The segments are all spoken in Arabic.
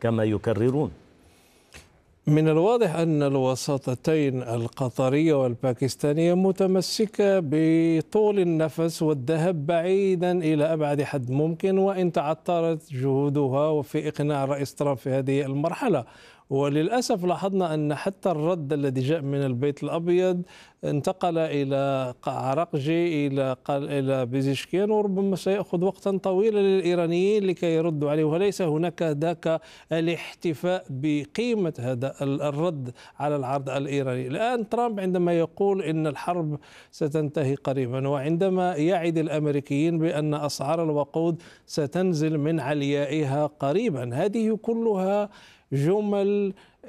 كما يكررون؟ من الواضح أن الوساطتين القطرية والباكستانية متمسكة بطول النفس والذهاب بعيدا إلى أبعد حد ممكن، وإن تعثرت جهودها في إقناع الرئيس ترامب في هذه المرحلة. وللأسف لاحظنا أن حتى الرد الذي جاء من البيت الأبيض انتقل إلى عرقجي إلى بيزيشكيان، وربما سيأخذ وقتا طويلا للإيرانيين لكي يردوا عليه، وليس هناك ذاك الاحتفاء بقيمة هذا الرد على العرض الإيراني. الآن ترامب عندما يقول إن الحرب ستنتهي قريبا، وعندما يعد الأمريكيين بأن أسعار الوقود ستنزل من عليائها قريبا، هذه كلها جمل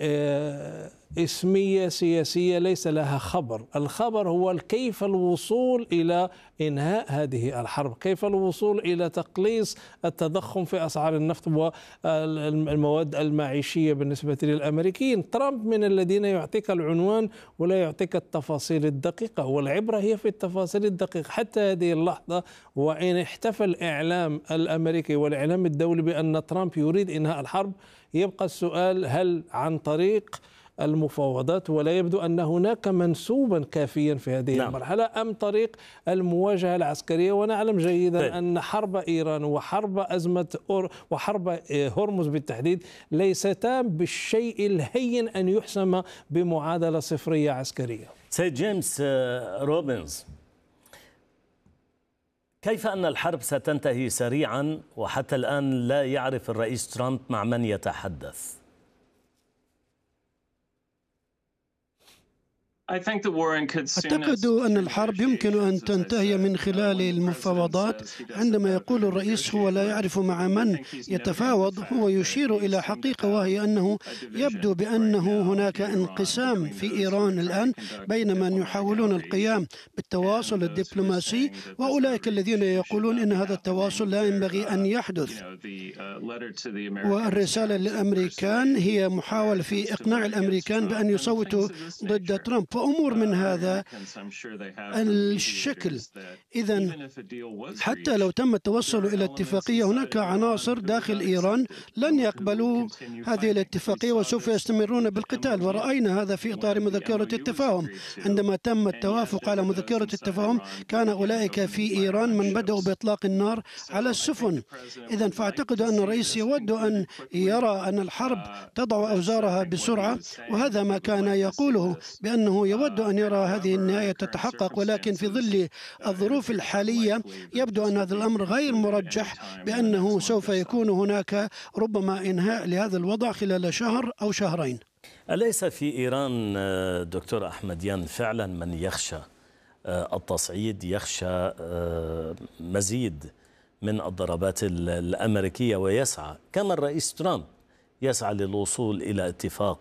اسمية سياسية ليس لها خبر. الخبر هو كيف الوصول إلى إنهاء هذه الحرب، كيف الوصول إلى تقليص التضخم في أسعار النفط والمواد المعيشية بالنسبة للأمريكيين. ترامب من الذين يعطيك العنوان ولا يعطيك التفاصيل الدقيقة، والعبرة هي في التفاصيل الدقيقة. حتى هذه اللحظة وإن احتفى الإعلام الأمريكي والإعلام الدولي بأن ترامب يريد إنهاء الحرب، يبقى السؤال هل عن طريق المفاوضات، ولا يبدو أن هناك منسوبا كافيا في هذه المرحلة، أم طريق المواجهة العسكرية. ونعلم جيدا أن حرب إيران وحرب وحرب هرمز بالتحديد ليستا بالشيء الهين أن يحسم بمعادلة صفرية عسكرية. سيد جيمس روبنز، كيف أن الحرب ستنتهي سريعا وحتى الآن لا يعرف الرئيس ترامب مع من يتحدث؟ أعتقد أن الحرب يمكن أن تنتهي من خلال المفاوضات. عندما يقول الرئيس هو لا يعرف مع من يتفاوض، هو يشير إلى حقيقة، وهي أنه يبدو بأنه هناك انقسام في إيران الآن بين من يحاولون القيام بالتواصل الدبلوماسي وأولئك الذين يقولون أن هذا التواصل لا ينبغي أن يحدث. والرسالة للأمريكان هي محاولة في إقناع الأمريكان بأن يصوتوا ضد ترامب وأمور من هذا الشكل. إذن حتى لو تم التوصل إلى اتفاقية، هناك عناصر داخل إيران لن يقبلوا هذه الاتفاقية وسوف يستمرون بالقتال، ورأينا هذا في إطار مذكرة التفاهم. عندما تم التوافق على مذكرة التفاهم كان أولئك في إيران من بدأوا بإطلاق النار على السفن. إذن فأعتقد أن الرئيس يود أن يرى أن الحرب تضع أوزارها بسرعة، وهذا ما كان يقوله بأنه يود أن يرى هذه النهاية تتحقق، ولكن في ظل الظروف الحالية يبدو أن هذا الأمر غير مرجح، بأنه سوف يكون هناك ربما إنهاء لهذا الوضع خلال شهر أو شهرين. أليس في إيران دكتور أحمديان فعلا من يخشى التصعيد، يخشى مزيد من الضربات الأمريكية، ويسعى كما الرئيس ترامب يسعى للوصول إلى اتفاق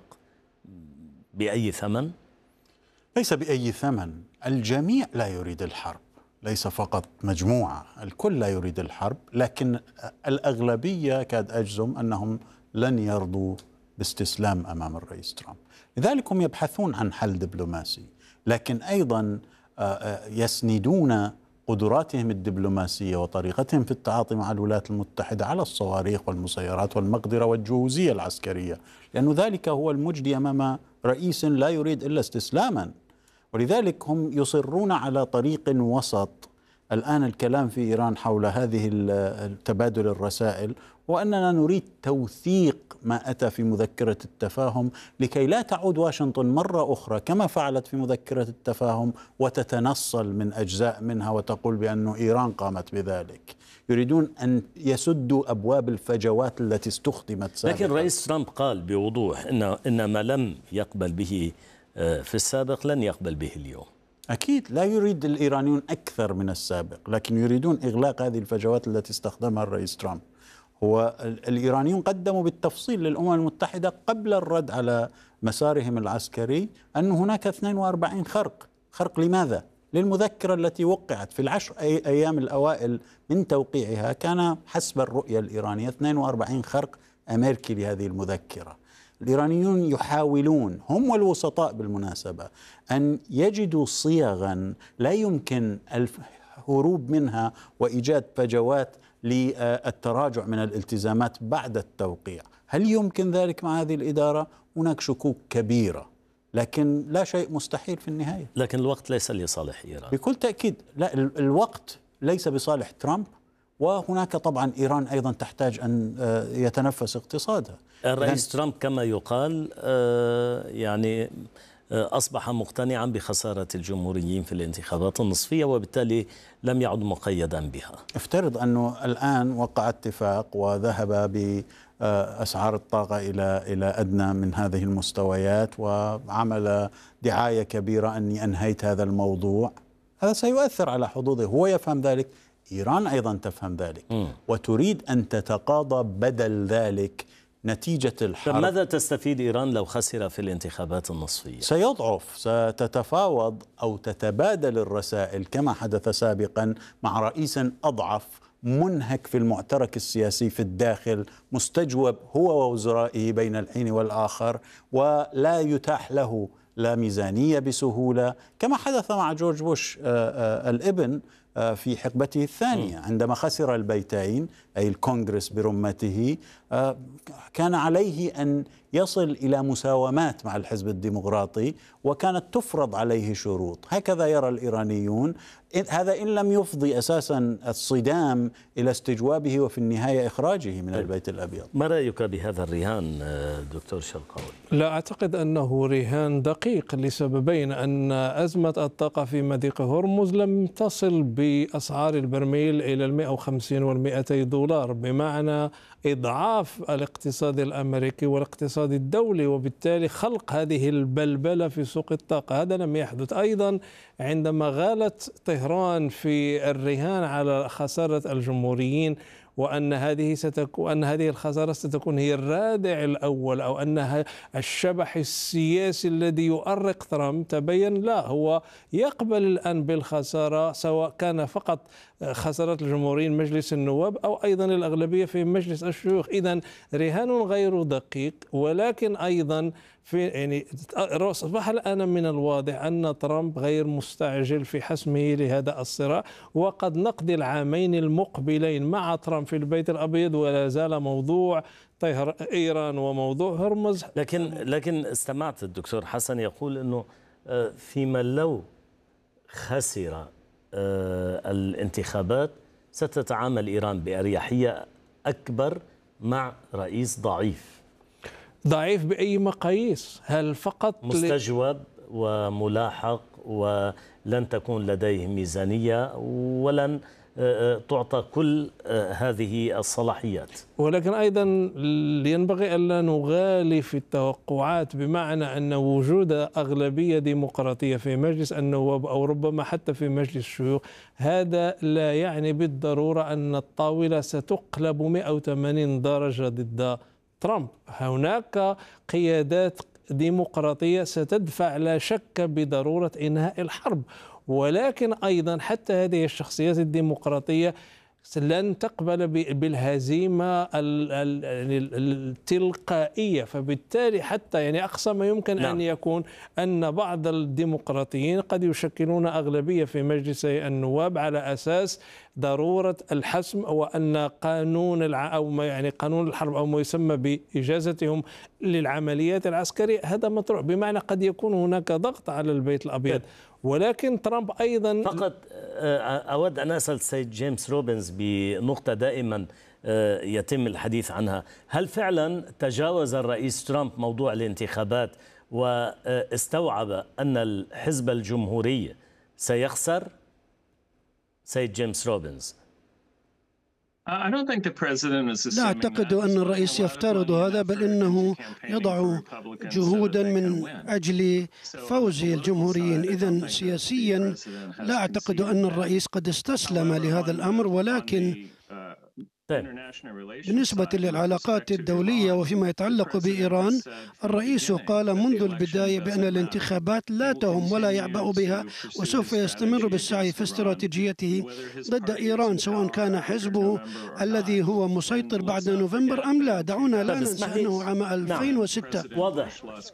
بأي ثمن؟ ليس بأي ثمن. الجميع لا يريد الحرب، ليس فقط مجموعة، الكل لا يريد الحرب، لكن الأغلبية كاد أجزم أنهم لن يرضوا باستسلام أمام الرئيس ترامب. لذلك هم يبحثون عن حل دبلوماسي، لكن أيضا يسندون قدراتهم الدبلوماسية وطريقتهم في التعاطي مع الولايات المتحدة على الصواريخ والمسيرات والمقدرة والجهوزية العسكرية، لأن ذلك هو المجدي أمام رئيس لا يريد إلا استسلاما. ولذلك هم يصرون على طريق وسط. الآن الكلام في إيران حول هذه تبادل الرسائل، وأننا نريد توثيق ما أتى في مذكرة التفاهم لكي لا تعود واشنطن مرة أخرى كما فعلت في مذكرة التفاهم وتتنصل من أجزاء منها وتقول بأن إيران قامت بذلك. يريدون أن يسدوا أبواب الفجوات التي استخدمت سابقا. لكن الرئيس ترامب قال بوضوح إن ما لم يقبل به في السابق لن يقبل به اليوم. أكيد لا يريد الإيرانيون أكثر من السابق، لكن يريدون إغلاق هذه الفجوات التي استخدمها الرئيس ترامب. هو الإيرانيون قدموا بالتفصيل للأمم المتحدة قبل الرد على مسارهم العسكري أن هناك 42 خرق لماذا؟ للمذكرة التي وقعت في العشر أيام الأوائل من توقيعها، كان حسب الرؤية الإيرانية 42 خرق أمريكي لهذه المذكرة. الإيرانيون يحاولون، هم والوسطاء بالمناسبة، أن يجدوا صيغا لا يمكن الهروب منها وإيجاد فجوات للتراجع من الالتزامات بعد التوقيع. هل يمكن ذلك مع هذه الإدارة؟ هناك شكوك كبيرة، لكن لا شيء مستحيل في النهاية. لكن الوقت ليس لصالح إيران بكل تأكيد. لا، الوقت ليس بصالح ترامب، وهناك طبعا إيران أيضا تحتاج أن يتنفس اقتصادها. الرئيس ترامب كما يقال يعني أصبح مقتنعا بخسارة الجمهوريين في الانتخابات النصفية، وبالتالي لم يعد مقيدا بها. افترض أنه الآن وقع اتفاق وذهب بأسعار الطاقة إلى أدنى من هذه المستويات، وعمل دعاية كبيرة أني أنهيت هذا الموضوع، هذا سيؤثر على حظوظه. هو يفهم ذلك، إيران أيضا تفهم ذلك، وتريد أن تتقاضى بدل ذلك نتيجة الحرب. ماذا تستفيد إيران لو خسر في الانتخابات النصفية؟ سيضعف، ستتفاوض أو تتبادل الرسائل كما حدث سابقا مع رئيس أضعف، منهك في المعترك السياسي في الداخل، مستجوب هو ووزرائه بين الحين والآخر، ولا يتاح له لا ميزانية بسهولة، كما حدث مع جورج بوش الابن في حقبته الثانية عندما خسر البيتين أي الكونغرس برمته. كان عليه أن يصل إلى مساومات مع الحزب الديمقراطي، وكانت تفرض عليه شروط. هكذا يرى الإيرانيون. هذا إن لم يفضي أساسا الصدام إلى استجوابه وفي النهاية إخراجه من البيت الأبيض. ما رأيك بهذا الرهان دكتور شرقاوي؟ لا أعتقد أنه رهان دقيق لسببين: أن أزمة الطاقة في مضيق هرمز لم تصل بأسعار البرميل إلى 150 و200 دولار، بمعنى إضعاف الاقتصاد الأمريكي والاقتصاد الدولي، وبالتالي خلق هذه البلبلة في سوق الطاقة. هذا لم يحدث. أيضا عندما غالت طهران في الرهان على خسارة الجمهوريين، وأن هذه الخسارة ستكون هي الرادع الأول، أو أنها الشبح السياسي الذي يؤرق ترامب، تبين لا، هو يقبل الآن بالخسارة، سواء كان فقط خسارة الجمهوريين مجلس النواب أو أيضا الأغلبية في مجلس الشيوخ. إذن رهان غير دقيق، ولكن أيضا أصبح الآن من الواضح أن ترامب غير مستعجل في حسمه لهذا الصراع، وقد نقضي العامين المقبلين مع ترامب في البيت الأبيض، ولا زال موضوع إيران وموضوع هرمز. لكن استمعت الدكتور حسن يقول أنه فيما لو خسر الانتخابات ستتعامل إيران بأريحية أكبر مع رئيس ضعيف بأي مقاييس؟ هل فقط مستجوب وملاحق، ولن تكون لديه ميزانية، ولن تعطى كل هذه الصلاحيات؟ ولكن أيضا ينبغي ألا نغالي في التوقعات، بمعنى أن وجود أغلبية ديمقراطية في مجلس النواب أو ربما حتى في مجلس الشيوخ، هذا لا يعني بالضرورة أن الطاولة ستقلب 180 درجة ضد ترامب. هناك قيادات ديمقراطية ستدفع لا شك بضرورة إنهاء الحرب، ولكن أيضا حتى هذه الشخصيات الديمقراطية لن تقبل بالهزيمة التلقائية. فبالتالي حتى أقصى ما يمكن أن يكون أن بعض الديمقراطيين قد يشكلون أغلبية في مجلس النواب على أساس ضرورة الحسم، وأن قانون قانون الحرب أو ما يسمى بإجازتهم للعمليات العسكرية هذا مطروح، بمعنى قد يكون هناك ضغط على البيت الأبيض. ولكن ترامب أيضا فقط أود أن أسأل السيد جيمس روبنز بنقطة دائما يتم الحديث عنها: هل فعلا تجاوز الرئيس ترامب موضوع الانتخابات واستوعب أن الحزب الجمهوري سيخسر؟ سيد جيمس روبنز. لا أعتقد أن الرئيس يفترض هذا، بل إنه يضع جهودا من أجل فوز الجمهوريين. إذن سياسيا لا أعتقد أن الرئيس قد استسلم لهذا الأمر، ولكن بالنسبة للعلاقات الدولية وفيما يتعلق بإيران، الرئيس قال منذ البداية بأن الانتخابات لا تهم ولا يعبأ بها، وسوف يستمر بالسعي في استراتيجيته ضد إيران، سواء كان حزبه الذي هو مسيطر بعد نوفمبر أم لا. دعونا لا ننسى أنه عام 2006 واضح.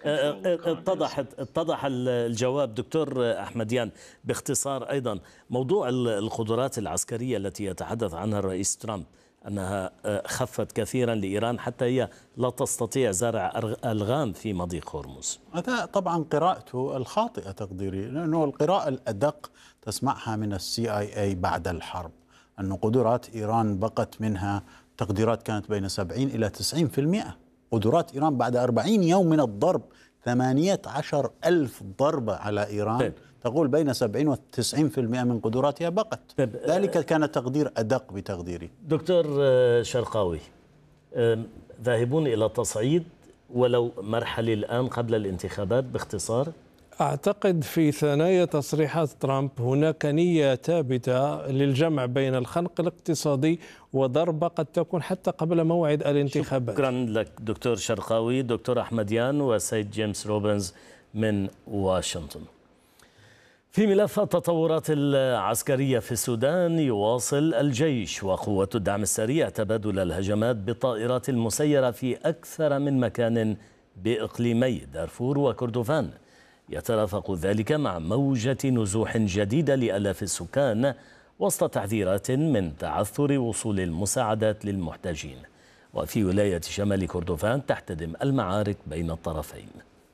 اتضح الجواب. دكتور أحمديان، باختصار أيضا موضوع القدرات العسكرية التي يتحدث عنها الرئيس ترامب، أنها خفت كثيرا لإيران حتى هي لا تستطيع زرع ألغام في مضيق هرمز. هذا طبعا قراءته الخاطئة تقديري، لأنه القراءة الأدق تسمعها من CIA بعد الحرب، أن قدرات إيران بقت منها تقديرات كانت بين 70 إلى 90%. قدرات إيران بعد 40 يوم من الضرب 18,000 ضربة على إيران تقول بين 70 و 90% من قدراتها بقت. ذلك كان تقدير أدق بتقديري. دكتور شرقاوي، ذاهبون إلى تصعيد ولو مرحلة الآن قبل الانتخابات باختصار؟ أعتقد في ثنايا تصريحات ترامب هناك نية ثابتة للجمع بين الخنق الاقتصادي وضربة قد تكون حتى قبل موعد الانتخابات. شكرا لك دكتور شرقاوي. دكتور أحمديان وسيد جيمس روبنز من واشنطن. في ملف التطورات العسكرية في السودان، يواصل الجيش وقوات الدعم السريع تبادل الهجمات بالطائرات المسيرة في أكثر من مكان بإقليمي دارفور وكردفان. يترافق ذلك مع موجة نزوح جديدة لآلاف السكان وسط تحذيرات من تعثر وصول المساعدات للمحتاجين. وفي ولاية شمال كردفان تحتدم المعارك بين الطرفين.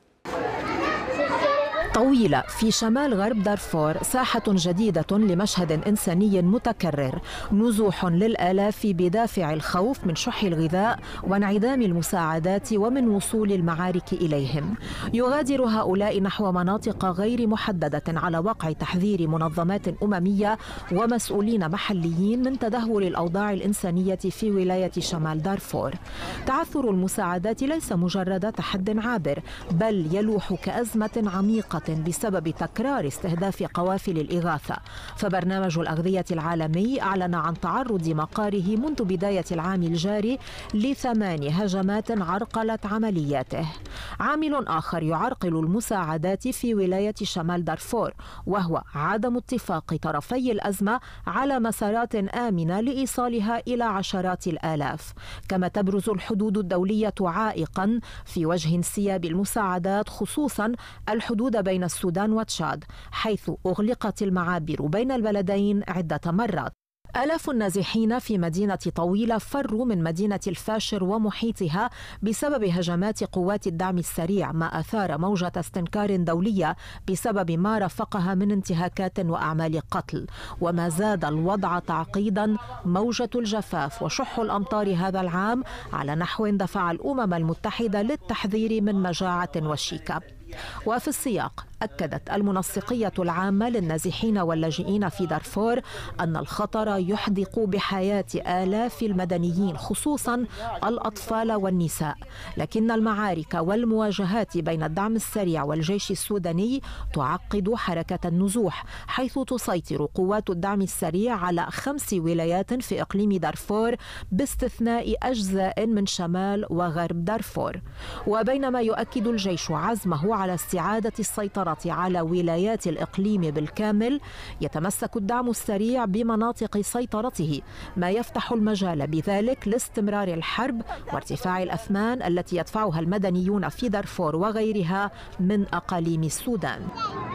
طويلة في شمال غرب دارفور، ساحة جديدة لمشهد إنساني متكرر، نزوح للآلاف بدافع الخوف من شح الغذاء وانعدام المساعدات ومن وصول المعارك إليهم. يغادر هؤلاء نحو مناطق غير محددة على وقع تحذير منظمات أممية ومسؤولين محليين من تدهور الأوضاع الإنسانية في ولاية شمال دارفور. تعثر المساعدات ليس مجرد تحد عابر، بل يلوح كأزمة عميقة بسبب تكرار استهداف قوافل الإغاثة. فبرنامج الأغذية العالمي أعلن عن تعرض مقاره منذ بداية العام الجاري ل8 هجمات عرقلت عملياته. عامل آخر يعرقل المساعدات في ولاية شمال دارفور وهو عدم اتفاق طرفي الأزمة على مسارات آمنة لإيصالها إلى عشرات الآلاف. كما تبرز الحدود الدولية عائقا في وجه انسياب المساعدات، خصوصا الحدود بين السودان وتشاد، حيث أغلقت المعابر بين البلدين عدة مرات. آلاف النازحين في مدينة طويلة فروا من مدينة الفاشر ومحيطها بسبب هجمات قوات الدعم السريع، ما أثار موجة استنكار دولية بسبب ما رافقها من انتهاكات وأعمال قتل. وما زاد الوضع تعقيدا موجة الجفاف وشح الأمطار هذا العام، على نحو دفع الأمم المتحدة للتحذير من مجاعة وشيكة. وفي السياق أكدت المنسقية العامة للنازحين واللاجئين في دارفور أن الخطر يحدق بحياة آلاف المدنيين، خصوصا الأطفال والنساء. لكن المعارك والمواجهات بين الدعم السريع والجيش السوداني تعقد حركة النزوح، حيث تسيطر قوات الدعم السريع على 5 ولايات في إقليم دارفور باستثناء أجزاء من شمال وغرب دارفور. وبينما يؤكد الجيش عزمه على استعادة السيطرة على ولايات الإقليم بالكامل، يتمسك الدعم السريع بمناطق سيطرته، ما يفتح المجال بذلك لاستمرار الحرب وارتفاع الأثمان التي يدفعها المدنيون في دارفور وغيرها من أقاليم السودان.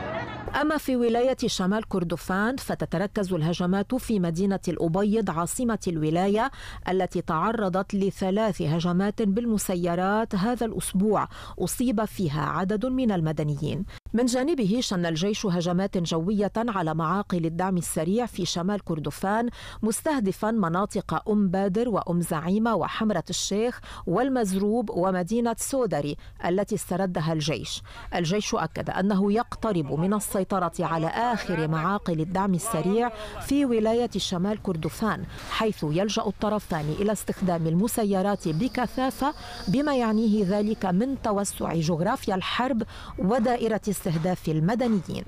أما في ولاية شمال كردفان فتتركز الهجمات في مدينة الأبيض عاصمة الولاية، التي تعرضت ل3 هجمات بالمسيرات هذا الأسبوع أصيب فيها عدد من المدنيين. من جانبه شن الجيش هجمات جوية على معاقل الدعم السريع في شمال كردفان، مستهدفا مناطق أم بادر وأم زعيمة وحمرة الشيخ والمزروب ومدينة سودري التي استردها الجيش. الجيش أكد أنه يقترب من السيطرة على آخر معاقل الدعم السريع في ولاية شمال كردفان، حيث يلجأ الطرفان إلى استخدام المسيرات بكثافة، بما يعنيه ذلك من توسع جغرافيا الحرب ودائرة استهداف المدنيين.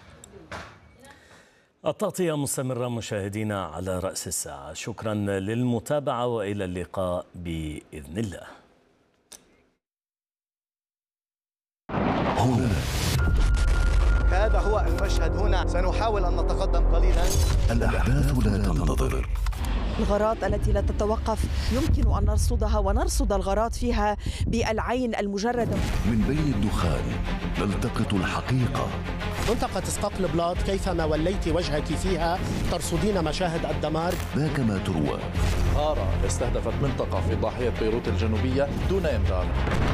التغطية مستمرة مشاهدينا على رأس الساعة. شكرا للمتابعة وإلى اللقاء بإذن الله. هنا هذا هو المشهد. هنا سنحاول أن نتقدم قليلا. الأحداث لا تنتظر. الغارات التي لا تتوقف يمكن أن نرصدها ونرصد الغارات فيها بالعين المجردة. من بين الدخان نلتقط الحقيقة. منطقة اسقاق البلاط كيفما وليت وجهك فيها ترصدين مشاهد الدمار. ذاك ما تروى. غارة استهدفت منطقة في ضاحية بيروت الجنوبية دون إنذار.